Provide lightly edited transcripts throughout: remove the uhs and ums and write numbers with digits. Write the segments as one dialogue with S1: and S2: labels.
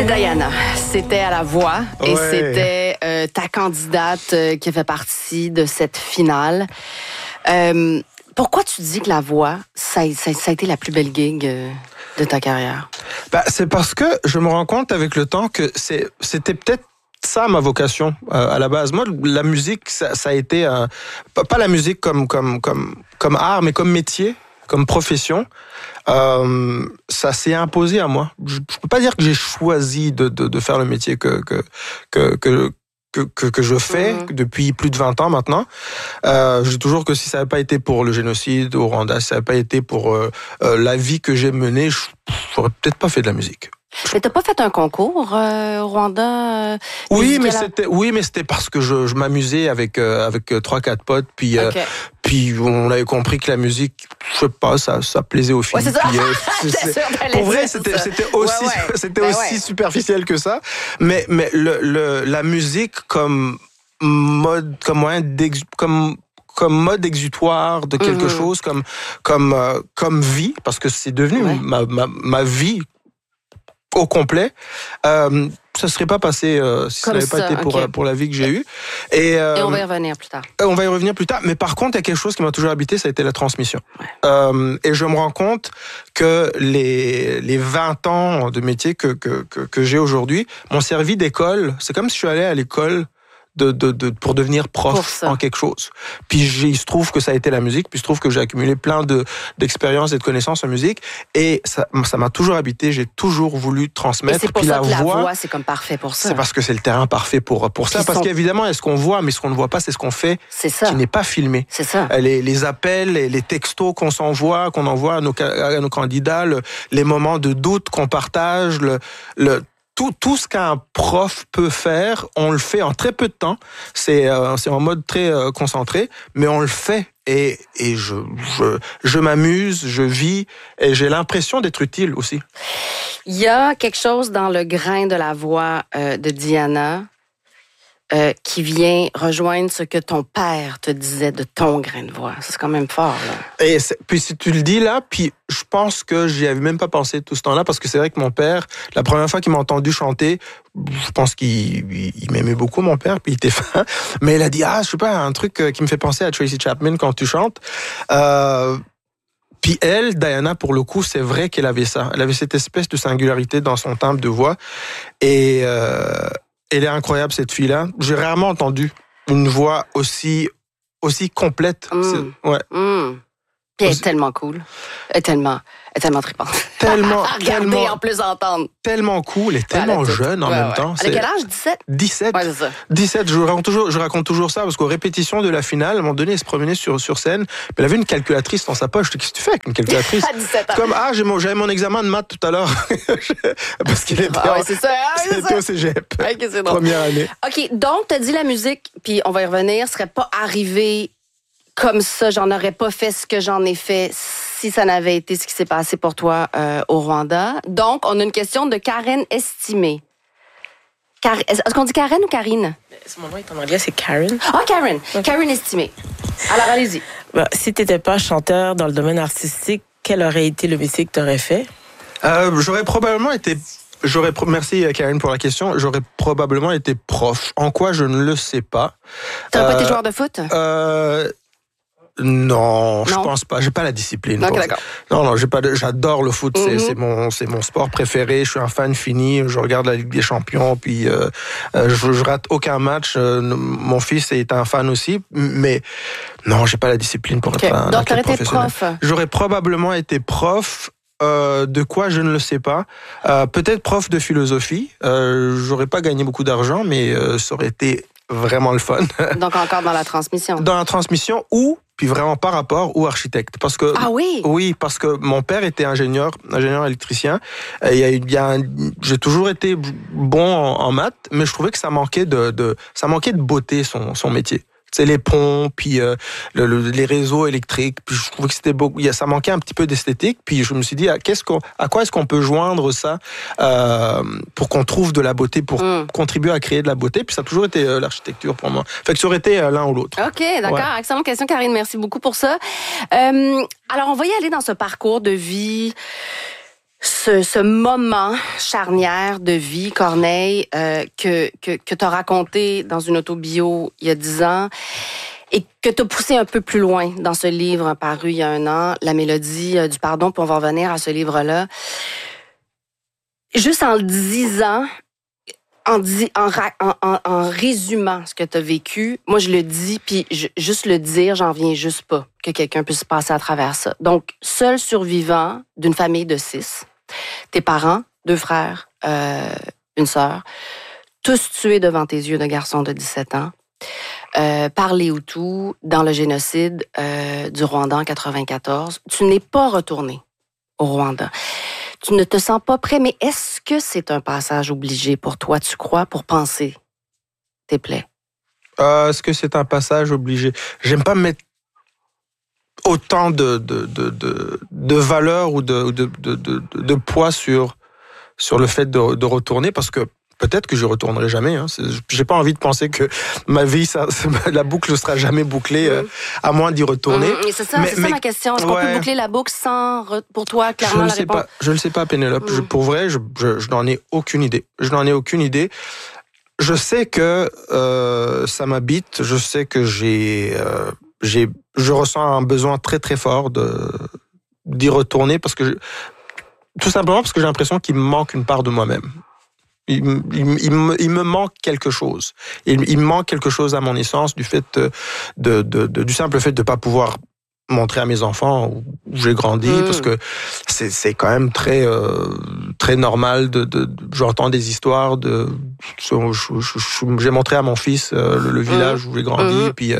S1: C'est Diana. C'était à la voix et
S2: Ouais.
S1: c'était ta candidate qui a fait partie de cette finale. Pourquoi tu dis que la voix, ça a été la plus belle gig de ta carrière?
S2: C'est parce que je me rends compte avec le temps que c'était peut-être ça ma vocation à la base. Moi, la musique, ça a été pas la musique comme art, mais comme métier, comme profession. Ça s'est imposé à moi. Je peux pas dire que j'ai choisi de faire le métier que je fais depuis plus de 20 ans maintenant. Je dis toujours que si ça n'avait pas été pour le génocide au Rwanda, si ça n'avait pas été pour la vie que j'ai menée, je n'aurais peut-être pas fait de la musique.
S1: Mais t'as pas fait un concours au Rwanda?
S2: Oui, mais c'était parce que je m'amusais avec 3-4 potes, puis
S1: Okay.
S2: puis on avait compris que la musique, je sais pas, ça plaisait aux filles.
S1: Ouais, c'est ça.
S2: Puis,
S1: J'étais sûre d'aller
S2: pour vrai,
S1: dire
S2: c'était
S1: ça.
S2: aussi
S1: Ouais.
S2: c'était
S1: Ben
S2: aussi
S1: ouais.
S2: superficiel que ça. Mais la musique comme mode, comme moyen comme mode exutoire de quelque chose, comme vie, parce que c'est devenu
S1: Ouais.
S2: ma vie au complet. Ça serait pas passé si ça
S1: Comme
S2: n'avait pas
S1: ça,
S2: été
S1: ok.
S2: pour la vie que j'ai eue. Et
S1: Et on va y revenir plus tard.
S2: on va y revenir plus tard. Mais par contre, il y a quelque chose qui m'a toujours habité, ça a été la transmission. Et je me rends compte que les 20 ans de métier que j'ai aujourd'hui m'ont servi d'école. C'est comme si je suis allé à l'école pour devenir prof en quelque chose. Puis il se trouve que ça a été la musique, puis il se trouve que j'ai accumulé plein d'expériences et de connaissances en musique, et ça m'a toujours habité, j'ai toujours voulu transmettre.
S1: Et c'est pour
S2: puis
S1: ça que la
S2: voix,
S1: voix, c'est comme parfait pour ça.
S2: c'est parce que c'est le terrain parfait pour ça, parce qu'évidemment, il y a ce qu'on voit, mais ce qu'on ne voit pas, c'est ce qu'on fait,
S1: C'est ça.
S2: qui n'est pas filmé.
S1: C'est ça.
S2: Les appels, les textos qu'on s'envoie, qu'on envoie à nos candidats, les moments de doute qu'on partage, tout ce qu'un prof peut faire, on le fait en très peu de temps. C'est en mode très concentré, mais on le fait. Et je m'amuse, je vis, et j'ai l'impression d'être utile aussi.
S1: Il y a quelque chose dans le grain de la voix de Diana qui vient rejoindre ce que ton père te disait de ton grain de voix. C'est quand même fort, là.
S2: Et puis si tu le dis là, puis je pense que j'y avais même pas pensé tout ce temps-là, parce que c'est vrai que mon père, la première fois qu'il m'a entendu chanter, je pense qu'il m'aimait beaucoup, mon père, puis il était fan, mais il a dit, je sais pas, un truc qui me fait penser à Tracy Chapman quand tu chantes. Puis elle, Diana, pour le coup, c'est vrai qu'elle avait ça. Elle avait cette espèce de singularité dans son timbre de voix, et elle est incroyable, cette fille-là. J'ai rarement entendu une voix aussi complète. Ouais.
S1: Puis elle est tellement cool. Elle est tellement tripante.
S2: Tellement,
S1: Regardez, en plus entendre.
S2: tellement cool et tellement jeune en même temps.
S1: Elle a quel âge? 17?
S2: 17.
S1: Ouais, c'est ça.
S2: 17, je raconte toujours ça, parce qu'aux répétitions de la finale, à un moment donné, elle se promenait sur scène, mais elle avait une calculatrice dans sa poche. Je dis, qu'est-ce que tu fais avec une calculatrice?
S1: À 17 ans.
S2: Comme, j'avais mon examen de maths tout à l'heure. Parce qu'il était,
S1: c'est ça.
S2: c'était au cégep.
S1: Ok, c'est drôle.
S2: Première année.
S1: OK, donc, t'as dit la musique, puis on va y revenir, serait pas arrivé comme ça. J'en aurais pas fait ce que j'en ai fait si ça n'avait été ce qui s'est passé pour toi au Rwanda. Donc, on a une question de Karen Estimé. Est-ce qu'on dit Karen ou Karine?
S3: Mon nom est en anglais, c'est Karen.
S1: Karen.
S3: Okay.
S1: Karen Estimé. Alors, allez-y.
S3: Si tu n'étais pas chanteur dans le domaine artistique, quel aurait été le métier que tu aurais fait?
S2: J'aurais probablement été... Merci Karen pour la question. J'aurais probablement été prof. En quoi, je ne le sais pas.
S1: T'aurais pas été joueur de foot?
S2: Non, je pense pas. J'ai pas la discipline.
S1: Ok, d'accord.
S2: Non, j'adore le foot. C'est mon sport préféré. Je suis un fan fini. Je regarde la Ligue des Champions. Puis je rate aucun match. Mon fils est un fan aussi. Mais non, j'ai pas la discipline pour être un
S1: Donc,
S2: athlète
S1: t'aurais été
S2: professionnel.
S1: prof?
S2: J'aurais probablement été prof. De quoi, je ne le sais pas. Peut-être prof de philosophie. J'aurais pas gagné beaucoup d'argent, mais ça aurait été vraiment le fun.
S1: Donc, encore dans la transmission.
S2: Dans la transmission, puis vraiment par rapport, ou architecte. Parce que, oui, parce que mon père était ingénieur électricien. J'ai toujours été bon en maths, mais je trouvais que ça manquait de beauté, son métier. C'est les ponts, puis les réseaux électriques. Puis je trouvais que c'était beau. Ça manquait un petit peu d'esthétique. Puis je me suis dit, à quoi est-ce qu'on peut joindre ça pour qu'on trouve de la beauté, pour contribuer à créer de la beauté. Puis ça a toujours été l'architecture pour moi. Fait que ça aurait été l'un ou l'autre.
S1: OK, d'accord. Ouais. Excellente question, Karine. Merci beaucoup pour ça. Alors, on va y aller dans ce parcours de vie ce moment charnière de vie, Corneille, que tu as raconté dans une autobio il y a 10 ans et que tu as poussé un peu plus loin dans ce livre paru il y a 1 an, La mélodie du pardon, puis on va revenir à ce livre-là. Juste en le disant, en résumant ce que tu as vécu, moi je le dis, puis juste le dire, j'en viens juste pas que quelqu'un puisse passer à travers ça. Donc, seul survivant d'une famille de 6, tes parents, 2 frères, 1 sœur, tous tués devant tes yeux de garçons de 17 ans, par les Hutus dans le génocide du Rwanda en 1994. Tu n'es pas retourné au Rwanda. Tu ne te sens pas prêt, mais est-ce que c'est un passage obligé pour toi, tu crois, pour penser tes plaies?
S2: Est-ce que c'est un passage obligé? J'aime pas mettre autant de valeur ou de poids sur le fait de retourner, parce que peut-être que je retournerai jamais. Hein. J'ai pas envie de penser que ma vie, la boucle ne sera jamais bouclée, à moins d'y retourner.
S1: C'est ça ma question. Est-ce qu'on peut boucler la boucle sans, pour toi, clairement, la réponse?
S2: Je ne le sais pas, Pénélope. Pour vrai, je n'en ai aucune idée. Je sais que ça m'habite. Je sais que je ressens un besoin très très fort d'y retourner, tout simplement parce que j'ai l'impression qu'il me manque une part de moi-même. Il me manque quelque chose. Il me manque quelque chose à mon essence du fait du simple fait de pas pouvoir montrer à mes enfants où j'ai grandi, parce que c'est quand même très très normal j'entends des histoires j'ai montré à mon fils le village où j'ai grandi, puis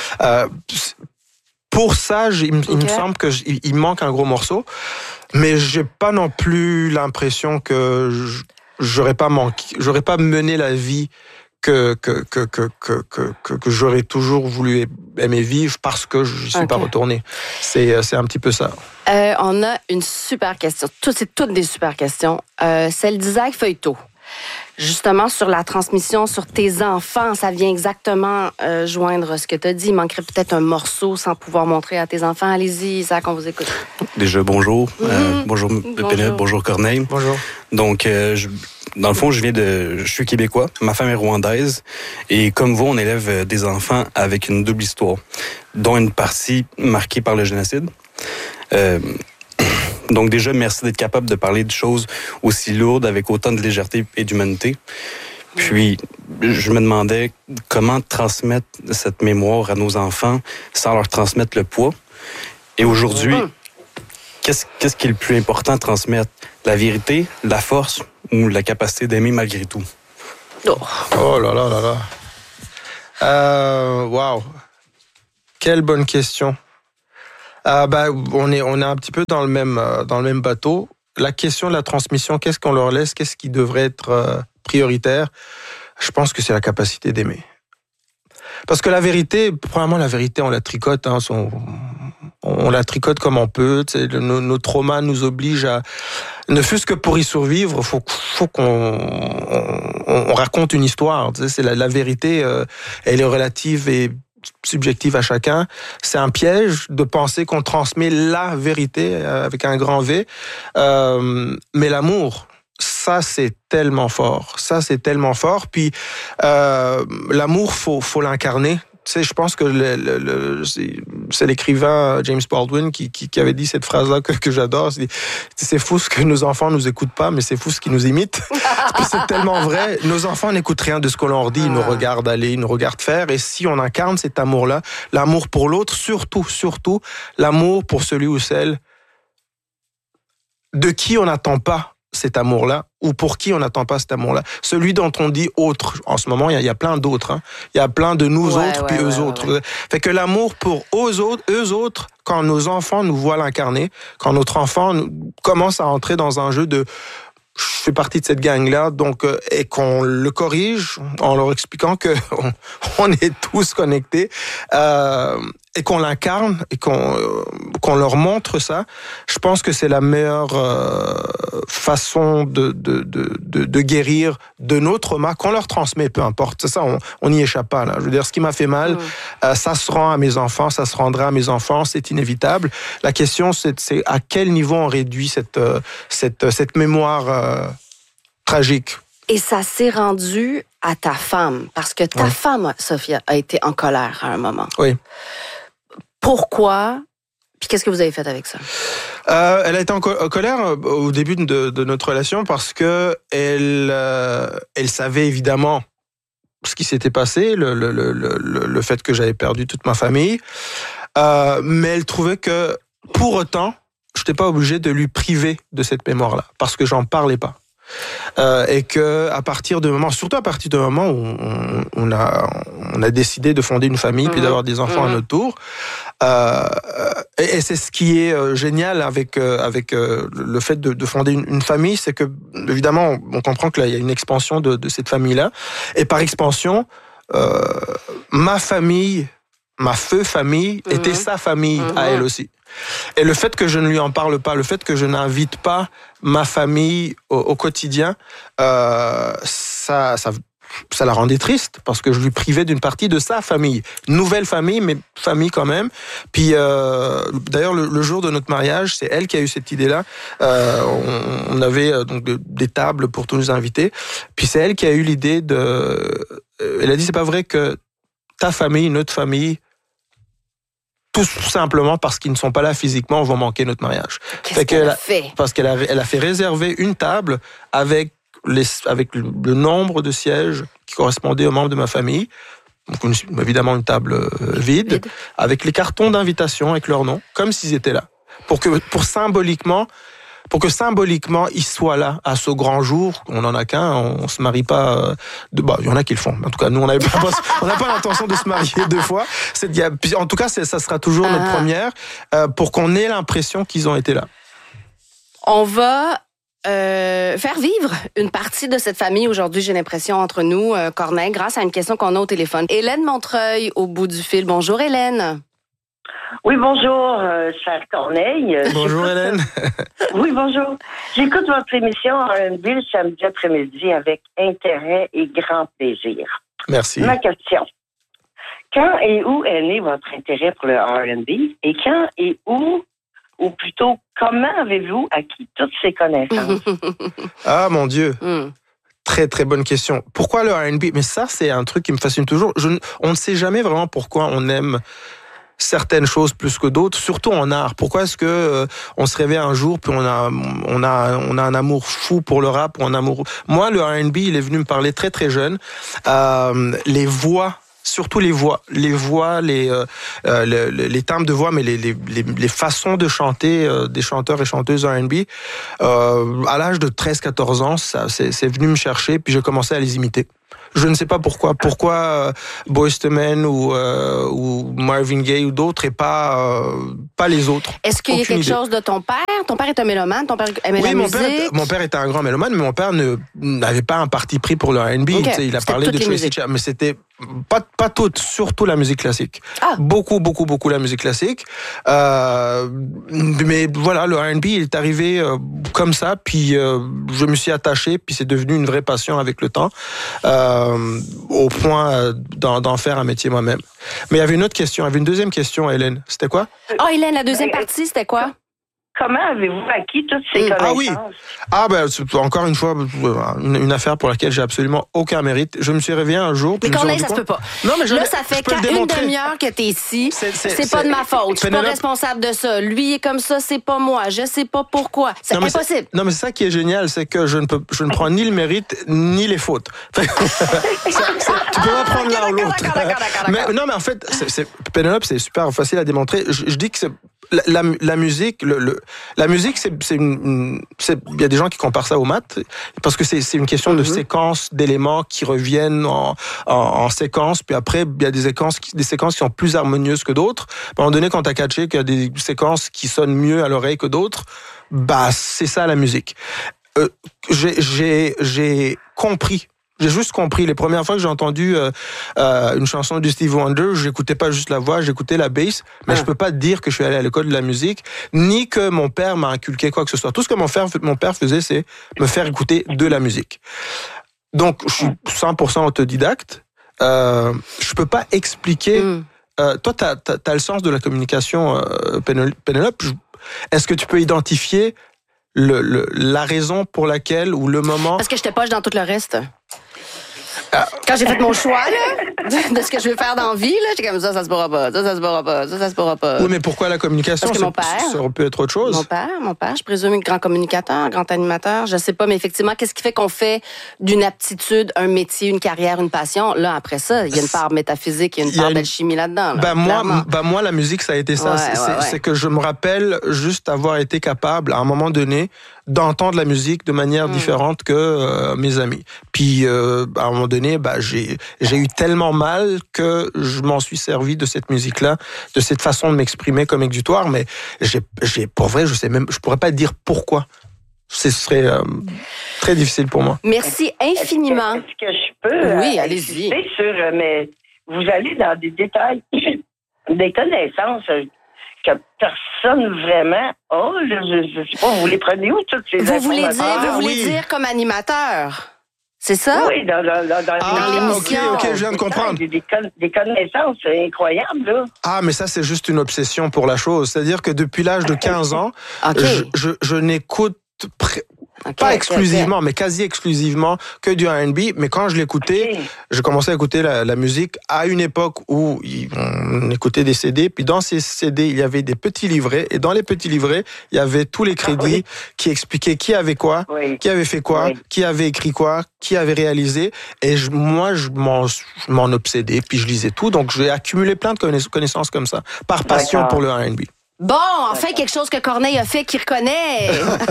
S2: pour ça il me semble que il manque un gros morceau, mais j'ai pas non plus l'impression que j'aurais pas mené la vie que j'aurais toujours voulu aimer vivre, parce que je suis pas retourné. C'est un petit peu ça.
S1: On a une super question. C'est toutes des super questions. Celle d'Isaac Feuilletot. Justement, sur la transmission sur tes enfants, ça vient exactement joindre ce que tu as dit. Il manquerait peut-être un morceau sans pouvoir montrer à tes enfants. Allez-y, Isaac, on vous écoute.
S4: Déjà, bonjour. Bonjour, Pénélope. Bonjour, Corneille.
S2: Bonjour.
S4: Donc, dans le fond, je suis québécois. Ma femme est rwandaise. Et comme vous, on élève des enfants avec une double histoire, dont une partie marquée par le génocide. Donc déjà, merci d'être capable de parler de choses aussi lourdes avec autant de légèreté et d'humanité. Puis, je me demandais comment transmettre cette mémoire à nos enfants sans leur transmettre le poids. Et aujourd'hui, qu'est-ce qui est le plus important à transmettre? La vérité, la force ou la capacité d'aimer malgré tout?
S2: Oh là là là là. Wow. Quelle bonne question. On est un petit peu dans le même bateau. La question de la transmission, qu'est-ce qu'on leur laisse, qu'est-ce qui devrait être prioritaire? Je pense que c'est la capacité d'aimer. Parce que la vérité, premièrement, on la tricote. Hein, on la tricote comme on peut. Nos traumas nous obligent à, ne fût-ce que pour y survivre, faut qu'on raconte une histoire. C'est la vérité, elle est relative et subjective à chacun. C'est un piège de penser qu'on transmet la vérité avec un grand V. Mais l'amour, ça c'est tellement fort. Puis l'amour, faut l'incarner. Tu sais, je pense que c'est l'écrivain James Baldwin qui avait dit cette phrase-là que j'adore. C'est fou ce que nos enfants nous écoutent pas, mais c'est fou ce qu'ils nous imitent. C'est tellement vrai. Nos enfants n'écoutent rien de ce qu'on leur dit. Ils nous regardent aller, ils nous regardent faire. Et si on incarne cet amour-là, l'amour pour l'autre, surtout, l'amour pour celui ou celle de qui on n'attend pas cet amour-là, ou pour qui on n'attend pas cet amour-là. Celui dont on dit autre. En ce moment, il y a plein d'autres. Hein. Il y a plein de nous autres, puis eux autres. Ouais. Fait que l'amour pour eux autres, quand nos enfants nous voient l'incarner, quand notre enfant commence à entrer dans un jeu de fais partie de cette gang-là, donc et qu'on le corrige en leur expliquant que on est tous connectés et qu'on l'incarne et qu'on leur montre ça. Je pense que c'est la meilleure façon de guérir de nos traumas qu'on leur transmet, peu importe. C'est ça, on n'y échappe pas là. Je veux dire, ce qui m'a fait mal, ça se rend à mes enfants, ça se rendra à mes enfants, c'est inévitable. La question, c'est à quel niveau on réduit cette mémoire tragique.
S1: Et ça s'est rendu à ta femme, parce que ta femme, Sophia, a été en colère à un moment.
S2: Oui.
S1: Pourquoi? Puis qu'est-ce que vous avez fait avec ça?
S2: Elle a été en colère au début de notre relation parce que elle savait évidemment ce qui s'était passé, le fait que j'avais perdu toute ma famille, mais elle trouvait que pour autant, je n'étais pas obligé de lui priver de cette mémoire-là parce que j'en parlais pas. Et que surtout à partir du moment où on a décidé de fonder une famille puis d'avoir des enfants à notre tour, et c'est ce qui est génial avec le fait de fonder une famille, c'est que évidemment on comprend que là il y a une expansion de cette famille-là, et par expansion ma famille, ma famille était sa famille à elle aussi. Et le fait que je ne lui en parle pas, le fait que je n'invite pas ma famille au quotidien, ça la rendait triste parce que je lui privais d'une partie de sa famille. Nouvelle famille, mais famille quand même. Puis d'ailleurs, le jour de notre mariage, c'est elle qui a eu cette idée-là. On avait donc des tables pour tous nous invités. Puis c'est elle qui a eu l'idée elle a dit, c'est pas vrai que ta famille, notre famille, tout simplement parce qu'ils ne sont pas là physiquement, vont manquer notre mariage.
S1: Qu'est-ce qu'elle a fait?
S2: Parce qu'elle a fait réserver une table avec le nombre de sièges qui correspondaient aux membres de ma famille. Donc évidemment une table vide, avec les cartons d'invitation avec leur nom, comme s'ils étaient là. Pour que symboliquement, ils soient là à ce grand jour. On n'en a qu'un, on se marie pas. Il y en a qui le font. En tout cas, nous, on n'a pas l'intention de se marier deux fois. En tout cas, ça sera toujours notre première, pour qu'on ait l'impression qu'ils ont été là.
S1: On va faire vivre une partie de cette famille aujourd'hui, j'ai l'impression, entre nous, Corneille, grâce à une question qu'on a au téléphone. Hélène Montreuil, au bout du fil. Bonjour, Hélène.
S5: Oui, bonjour, chère Corneille.
S2: Bonjour, Hélène.
S5: Oui, bonjour. J'écoute votre émission R&B le samedi après-midi avec intérêt et grand plaisir.
S2: Merci.
S5: Ma question. Quand et où est né votre intérêt pour le R&B et quand et où, ou plutôt comment avez-vous acquis toutes ces connaissances?
S2: Ah, mon Dieu. Très, très bonne question. Pourquoi le R&B? Mais ça, c'est un truc qui me fascine toujours. On ne sait jamais vraiment pourquoi on aime certaines choses plus que d'autres, surtout en art. Pourquoi est-ce que on se réveille un jour puis on a un amour fou pour le rap, ou un amour... Moi, le R&B, il est venu me parler très très jeune. Les voix, surtout les timbres de voix, mais les façons de chanter des chanteurs et chanteuses R&B. À l'âge de 13-14 ans, c'est venu me chercher, puis j'ai commencé à les imiter. Je ne sais pas pourquoi. Pourquoi Boyz II Men ou Marvin Gaye ou d'autres et pas les autres.
S1: Est-ce qu'il y a quelque chose de ton père? Ton père est un mélomane? Ton père aimait la musique?
S2: Oui, mon père était un grand mélomane, mais mon père n'avait pas un parti pris pour le R&B.
S1: Okay.
S2: Il a parlé de Tracy Chapman, mais c'était pas toute, surtout la musique classique. Beaucoup la musique classique. Mais voilà, le R&B, il est arrivé comme ça, puis je me suis attaché, puis c'est devenu une vraie passion avec le temps. Au point d'en faire un métier moi-même. Mais il y avait une autre question, il y avait une deuxième question, Hélène. C'était quoi?
S1: Hélène, la deuxième partie, c'était quoi?
S5: Comment avez-vous acquis toutes ces connaissances?
S2: Encore une fois, une affaire pour laquelle j'ai absolument aucun mérite. Je me suis réveillé un jour...
S1: Mais Corneille, ça se peut pas.
S2: Non, mais
S1: là, ça fait qu'une demi-heure que t'es ici. C'est pas de ma faute. Je suis pas responsable de ça. Lui est comme ça, c'est pas moi. Je sais pas pourquoi. C'est impossible.
S2: Non, mais c'est ça qui est génial, c'est que je ne prends ni le mérite, ni les fautes. Tu peux pas prendre l'un ou l'autre. Mais en fait, Pénélope, c'est super facile à démontrer. Je dis que c'est... La musique, la musique, il y a des gens qui comparent ça aux maths parce que c'est une question de séquence d'éléments qui reviennent en séquence, puis après il y a des séquences qui sont plus harmonieuses que d'autres. À un moment donné, quand t'as catché qu'il y a des séquences qui sonnent mieux à l'oreille que d'autres, c'est ça la musique. j'ai compris. J'ai juste compris. Les premières fois que j'ai entendu une chanson du Stevie Wonder, j'écoutais pas juste la voix, j'écoutais la bass. Mais je peux pas dire que je suis allé à l'école de la musique, ni que mon père m'a inculqué quoi que ce soit. Tout ce que mon père faisait, c'est me faire écouter de la musique. Donc, je suis 100% autodidacte. Je peux pas expliquer. Toi, t'as le sens de la communication, Pénélope. Est-ce que tu peux identifier la raison pour laquelle ou le moment?
S1: Parce que j'étais poche dans tout le reste. Quand j'ai fait mon choix là, de ce que je veux faire dans la vie, là, j'étais comme ça se pourra pas, ça se pourra pas, ça se pourra pas.
S2: Oui, mais pourquoi la communication?
S1: Parce que mon père,
S2: ça aurait pu être autre chose.
S1: Mon père, je présume grand communicateur, grand animateur, je sais pas, mais effectivement, qu'est-ce qui fait qu'on fait d'une aptitude un métier, une carrière, une passion? Là, après ça, il y a une part métaphysique, il y a une part d'alchimie là-dedans. Là,
S2: moi, la musique, ça a été ça. C'est que je me rappelle juste avoir été capable, à un moment donné, d'entendre la musique de manière différente que mes amis. Puis, à un moment donné, j'ai eu tellement mal que je m'en suis servi de cette musique-là, de cette façon de m'exprimer comme exutoire, mais pour vrai, je pourrais pas dire pourquoi. Ce serait très difficile pour moi.
S1: Merci infiniment.
S5: Est-ce que je peux
S1: oui, allez-y.
S5: Mais vous allez dans des détails, des connaissances que personne vraiment a. Je sais pas, vous les prenez où toutes ces informations?
S1: Vous voulez dire comme animateur? C'est ça?
S5: Oui, dans l'émission.
S2: OK, je viens de comprendre.
S5: Des connaissances incroyables, là.
S2: Ah, mais ça, c'est juste une obsession pour la chose. C'est-à-dire que depuis l'âge de 15 ans, je n'écoute pas exclusivement, mais quasi exclusivement que du R&B. Mais quand je l'écoutais, je commençais à écouter la musique à une époque où on écoutait des CD. Puis dans ces CD, il y avait des petits livrets. Et dans les petits livrets, il y avait tous les crédits qui expliquaient qui avait quoi, qui avait fait quoi, qui avait écrit quoi, qui avait réalisé. Et moi, je m'en obsédais. Puis je lisais tout. Donc j'ai accumulé plein de connaissances comme ça, par passion pour le R&B.
S1: Bon, enfin quelque chose que Corneille a fait qu'il reconnaît.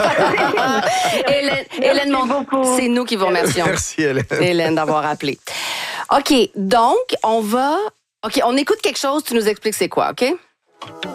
S1: Hélène, c'est nous qui vous remercions.
S2: Merci Hélène.
S1: Hélène d'avoir appelé. OK, donc on écoute quelque chose, tu nous expliques c'est quoi, OK?